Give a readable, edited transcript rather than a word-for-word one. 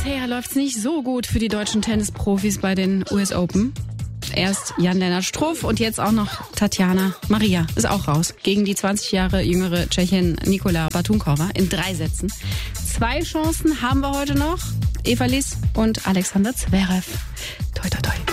bisher läuft's nicht so gut für die deutschen Tennisprofis bei den US Open. Erst Jan-Lennart Struff und jetzt auch noch Tatjana Maria ist auch raus. Gegen die 20 Jahre jüngere Tschechin Nikola Batunkova in 3 Sätzen. 2 Chancen haben wir heute noch. Eva Liss und Alexander Zverev. Toi, toi, toi.